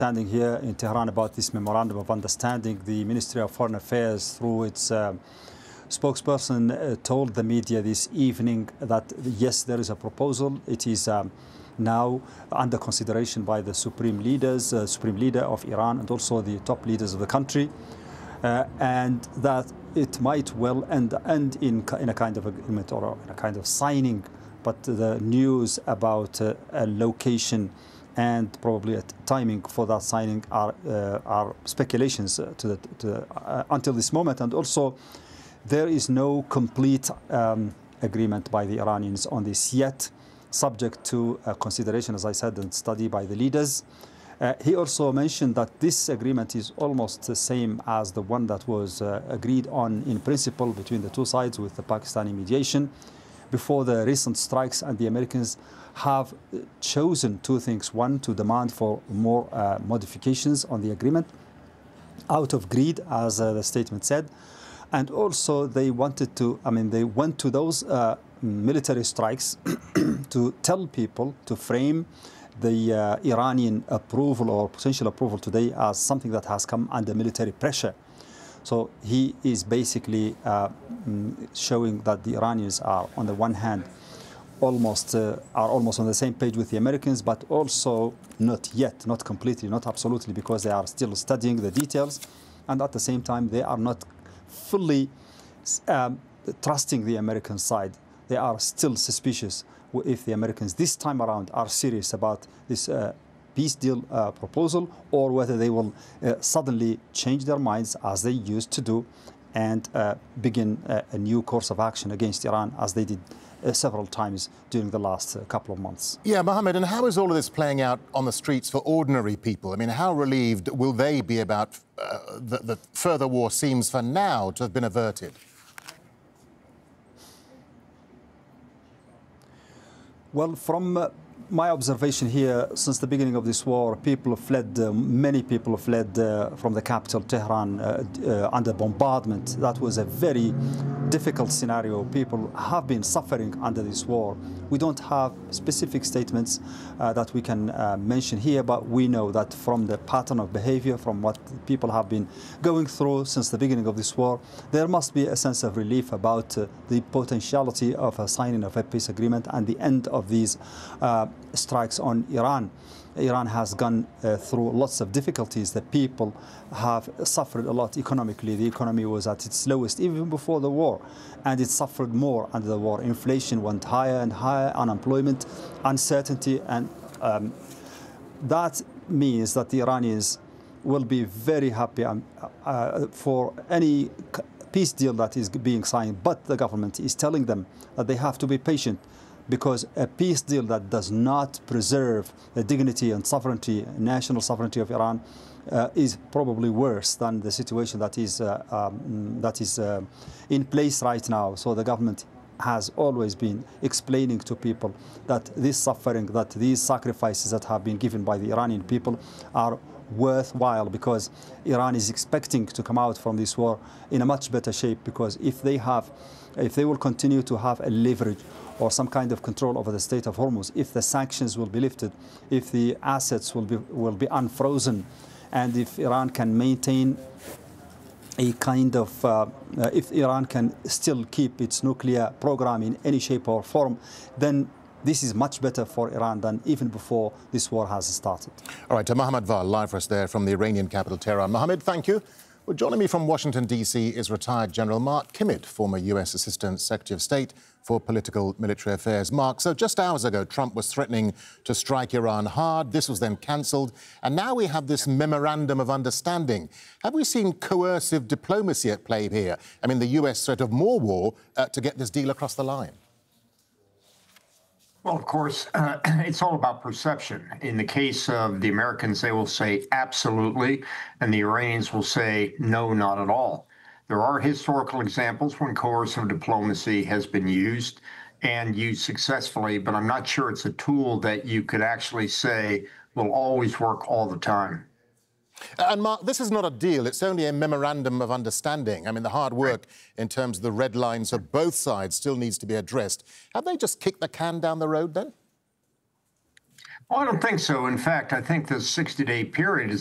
Standing here in Tehran about this memorandum of understanding, the Ministry of Foreign Affairs, through its spokesperson, told the media this evening that yes, there is a proposal. It is now under consideration by the supreme leader of Iran and also the top leaders of the country, and that it might well end in a kind of agreement or in a kind of signing. But the news about a location and probably a timing for that signing are speculations until this moment. And also, there is no complete agreement by the Iranians on this yet, subject to consideration, as I said, and study by the leaders. He also mentioned that this agreement is almost the same as the one that was agreed on in principle between the two sides with the Pakistani mediation before the recent strikes, and the Americans have chosen two things. One, to demand for more modifications on the agreement out of greed, as the statement said. And also they wanted to, they went to those military strikes to tell people, to frame the Iranian approval or potential approval today as something that has come under military pressure. So he is basically showing that the Iranians are, on the one hand, almost on the same page with the Americans, but also not yet, not completely, not absolutely, because they are still studying the details, and at the same time they are not fully trusting the American side. They are still suspicious if the Americans this time around are serious about this peace deal proposal, or whether they will suddenly change their minds as they used to do and begin a new course of action against Iran, as they did several times during the last couple of months. Yeah, Mohammed, and how is all of this playing out on the streets for ordinary people? I mean, how relieved will they be about the further war seems for now to have been averted? Well, from my observation here, since the beginning of this war, people fled, many people fled from the capital, Tehran, under bombardment. That was a very difficult scenario. People have been suffering under this war. We don't have specific statements that we can mention here, but we know that from the pattern of behavior, from what people have been going through since the beginning of this war, there must be a sense of relief about the potentiality of a signing of a peace agreement and the end of these strikes on Iran. Iran has gone through lots of difficulties. The people have suffered a lot economically. The economy was at its lowest even before the war, and it suffered more under the war. Inflation went higher and higher, unemployment, uncertainty, and that means that the Iranians will be very happy for any peace deal that is being signed, but the government is telling them that they have to be patient, because a peace deal that does not preserve the dignity and sovereignty, national sovereignty of Iran, is probably worse than the situation that is in place right now. So the government has always been explaining to people that this suffering, that these sacrifices that have been given by the Iranian people are worthwhile, because Iran is expecting to come out from this war in a much better shape, because if they will continue to have a leverage or some kind of control over the Strait of Hormuz, if the sanctions will be lifted, if the assets will be unfrozen, and if Iran can maintain a kind of, if Iran can still keep its nuclear program in any shape or form, then this is much better for Iran than even before this war has started. All right, Mohammed Val, live for us there from the Iranian capital, Tehran. Mohammed, thank you. Well, joining me from Washington, D.C. is retired General Mark Kimmett, former U.S. Assistant Secretary of State for Political Military Affairs. Mark, so just hours ago, Trump was threatening to strike Iran hard. This was then cancelled. And now we have this memorandum of understanding. Have we seen coercive diplomacy at play here? I mean, the U.S. threat of more war to get this deal across the line. Well, of course, it's all about perception. In the case of the Americans, they will say absolutely, and the Iranians will say no, not at all. There are historical examples when coercive diplomacy has been used and used successfully, but I'm not sure it's a tool that you could actually say will always work all the time. And Mark, this is not a deal, it's only a memorandum of understanding. I mean, the hard work in terms of the red lines of both sides still needs to be addressed. Have they just kicked the can down the road then? Well, I don't think so. In fact, I think the 60-day period is